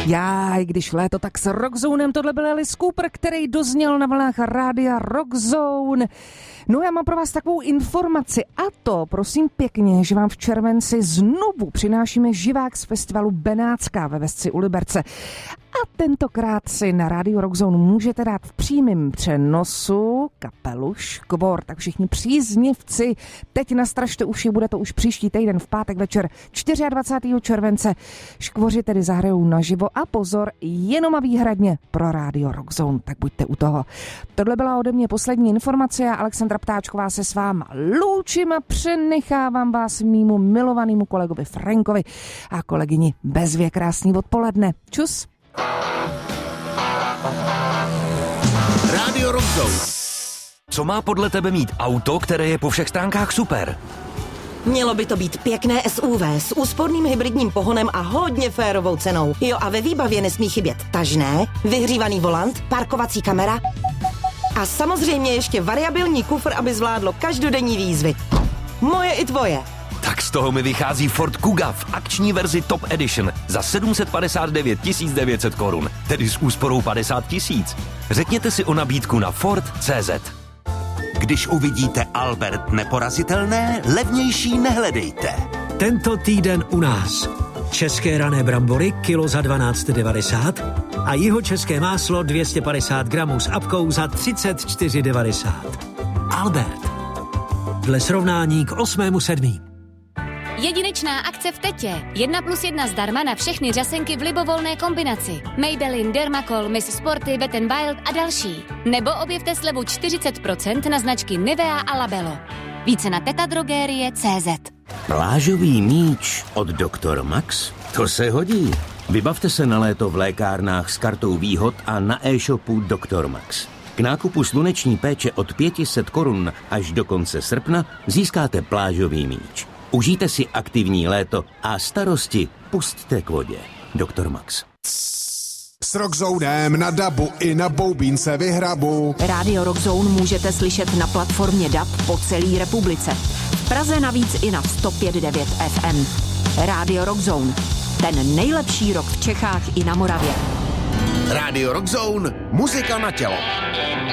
Já, i když léto, tak s Rockzónem, tohle byl Alice Cooper, který dozněl na vlnách rádia Rockzone. No já mám pro vás takovou informaci a to, prosím pěkně, že vám v červenci znovu přinášíme živák z festivalu Benátská ve Vesci u Liberce. A tentokrát si na rádiu Rockzone můžete dát v přímém přenosu kapelu Škvor. Tak všichni příznivci, teď nastražte uši, bude to už příští týden v pátek večer 24. července. Škvoři tedy zahrajou naživo a pozor, jenom a výhradně pro rádio Rockzone, tak buďte u toho. Tohle byla ode mě poslední informace, já Alexandra Ptáčková se s váma loučím a přenechávám vás mýmu milovanému kolegovi Frankovi a kolegyni Bezvě. Krásný odpoledne. Čus. Rádio Rockzone. Co má podle tebe mít auto, které je po všech stránkách super? Mělo by to být pěkné SUV s úsporným hybridním pohonem a hodně férovou cenou. Jo, a ve výbavě nesmí chybět tažné, vyhřívaný volant, parkovací kamera a samozřejmě ještě variabilní kufr, aby zvládlo každodenní výzvy. Moje i tvoje. Tak z toho mi vychází Ford Kuga v akční verzi Top Edition za 759 900 korun, tedy s úsporou 50 000. Řekněte si o nabídku na Ford.cz. Když uvidíte Albert neporazitelné, levnější nehledejte. Tento týden u nás. České rané brambory kilo za 12,90 a jihočeské máslo 250 gramů s apkou za 34,90. Albert. Dle srovnání k 8.7. Jedinečná akce v Tetě. 1+1 zdarma na všechny řasenky v libovolné kombinaci. Maybelline, Dermacol, Miss Sporty, Wet n Wild a další. Nebo objevte slevu 40% na značky Nivea a Labello. Více na tetadrogerie.cz. Plážový míč od Dr. Max? To se hodí. Vybavte se na léto v lékárnách s kartou výhod a na e-shopu Dr. Max. K nákupu sluneční péče od 500 korun až do konce srpna získáte plážový míč. Užijte si aktivní léto a starosti pusťte k vodě. Dr. Max. S Rockzonem na dabu i na boubínce vyhrabu. Rádio Rockzone můžete slyšet na platformě DAB po celé republice. V Praze navíc i na 105.9 FM. Rádio Rockzone. Ten nejlepší rock v Čechách i na Moravě. Rádio Rockzone. Muzika na tělo.